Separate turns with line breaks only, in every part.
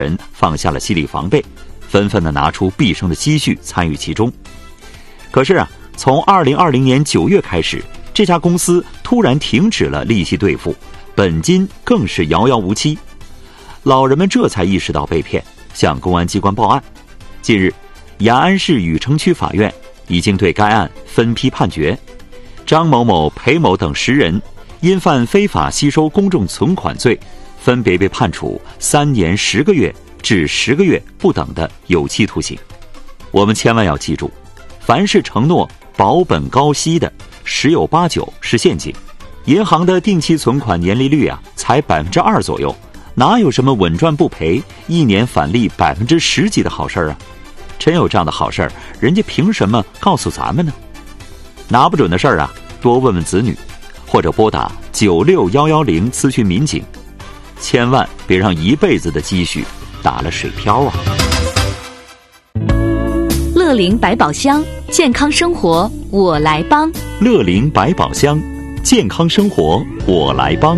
人放下了心理防备，纷纷的拿出毕生的积蓄参与其中。可是从2020年9月开始，这家公司突然停止了利息兑付，本金更是遥遥无期。老人们这才意识到被骗，向公安机关报案。近日，雅安市禹城区法院已经对该案分批判决，张某某、裴某等10人因犯非法吸收公众存款罪，分别被判处3年10个月至10个月不等的有期徒刑。我们千万要记住，凡是承诺保本高息的，十有八九是陷阱。银行的定期存款年利率才2%左右，哪有什么稳赚不赔、1年返利10%几的好事啊？真有这样的好事，人家凭什么告诉咱们呢？拿不准的事儿多问问子女，或者拨打96110咨询民警，千万别让一辈子的积蓄打了水漂啊！
乐龄百宝箱，健康生活我来帮。
乐龄百宝箱，健康生活我来帮。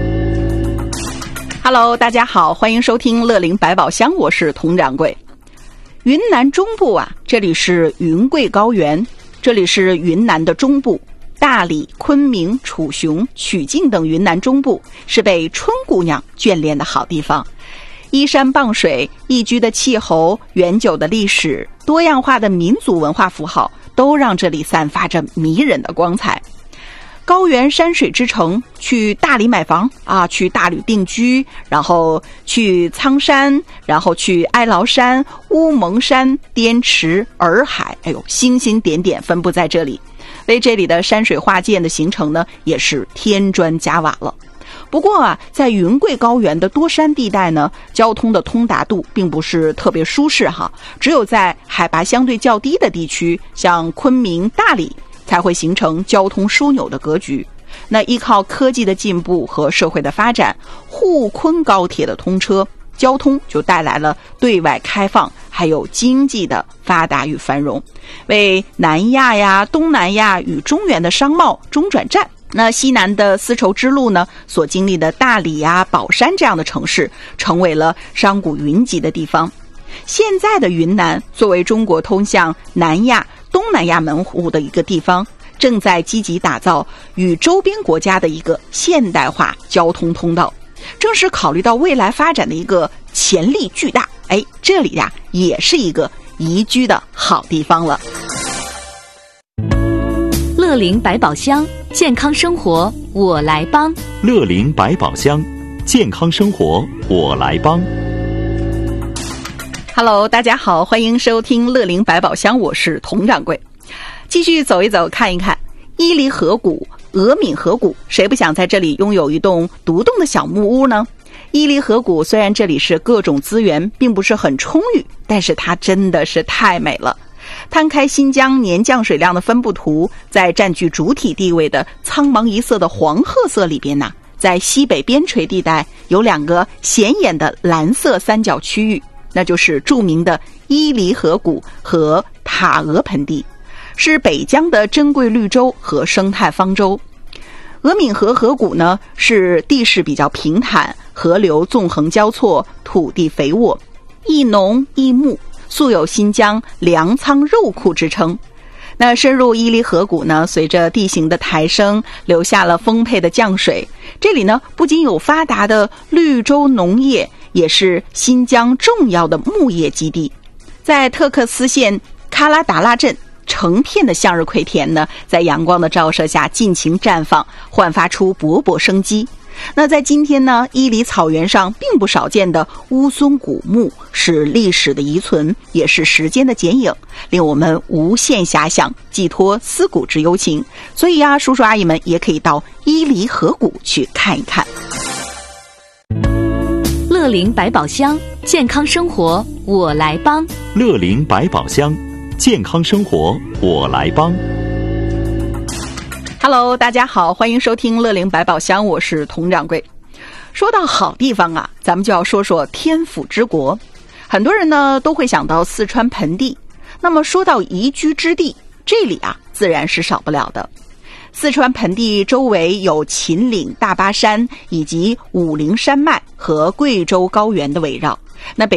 Hello， 大家好，欢迎收听乐龄百宝箱，我是佟掌柜。云南中部这里是云贵高原，这里是云南的中部，大理、昆明、楚雄、曲靖等云南中部是被春姑娘眷恋的好地方。依山傍水，宜居的气候，远久的历史，多样化的民族文化符号，都让这里散发着迷人的光彩。高原山水之城，去大理买房去大理定居，然后去苍山，然后去哀牢山、乌蒙山、滇池、洱海，星星点点分布在这里，为这里的山水画建的形成呢，也是添砖加瓦了。不过在云贵高原的多山地带呢，交通的通达度并不是特别舒适只有在海拔相对较低的地区，像昆明、大理才会形成交通枢纽的格局。那依靠科技的进步和社会的发展，沪昆高铁的通车，交通就带来了对外开放，还有经济的发达与繁荣，为南亚东南亚与中原的商贸中转站。那西南的丝绸之路呢，所经历的大理宝山这样的城市，成为了商贾云集的地方。现在的云南作为中国通向南亚、东南亚门户的一个地方，正在积极打造与周边国家的一个现代化交通通道，正是考虑到未来发展的一个潜力巨大。这里也是一个宜居的好地方了。
乐龄百宝箱，健康生活我来帮。
乐龄百宝箱，健康生活我来帮。
Hello， 大家好，欢迎收听乐龄百宝箱，我是佟掌柜。继续走一走，看一看伊犁河谷、俄闽河谷，谁不想在这里拥有一栋独栋的小木屋呢？伊犁河谷虽然这里是各种资源并不是很充裕，但是它真的是太美了。摊开新疆年降水量的分布图，在占据主体地位的苍茫一色的黄褐色里边在西北边陲地带有2个显眼的蓝色三角区域，那就是著名的伊犁河谷和塔俄盆地，是北疆的珍贵绿洲和生态方舟。俄闽河河谷呢，是地势比较平坦，河流纵横交错，土地肥沃，易农易牧，素有新疆粮仓肉库之称。那深入伊犁河谷呢，随着地形的抬升，留下了丰沛的降水。这里呢，不仅有发达的绿洲农业，也是新疆重要的牧业基地。在特克斯县喀拉达拉镇，成片的向日葵田呢，在阳光的照射下尽情绽放，焕发出勃勃生机。那在今天呢，伊犁草原上并不少见的乌松古墓，是历史的遗存，也是时间的剪影，令我们无限遐想，寄托思古之幽情。所以叔叔阿姨们也可以到伊犁河谷去看一看。
乐龄百宝箱，健康生活我来帮。
乐龄百宝箱，健康生活我来帮。
Hello， 大家好，欢迎收听乐龄百宝箱，我是佟掌柜。说到好地方咱们就要说说天府之国。很多人呢都会想到四川盆地，那么说到宜居之地，这里自然是少不了的。四川盆地周围有秦岭、大巴山以及武陵山脉和贵州高原的围绕。那北